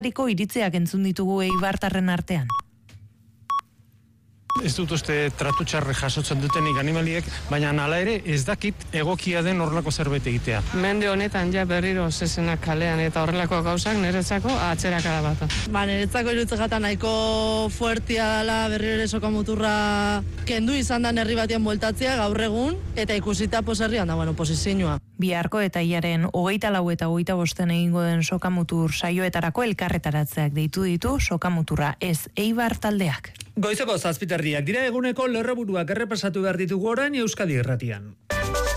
iritziak entzun ditugu eibartarren artean. Ez dut uste tratu txarre jasotzen dutenik animaliek, baina hala ere ez dakit egokia den horrelako zerbait egitea. Mende honetan ja berriro zezenak kalean eta horrelako gauzak niretzako atzerakada bat. Niretzako irutzekata nahiko fuertia dela berriro ere sokamuturra kendu izan da herri batean bueltatzea gaur egun eta ikusita herrian da posizioa. Biharko eta hilaren 24 eta 25 egingo den sokamutur saioetarako elkarretaratzeak deitu ditu sokamuturra ez Eibar taldeak. Goizeko 7:00 dira, eguneko lerroburuak errepasatu behar ditugu orain Euskadi Irratian.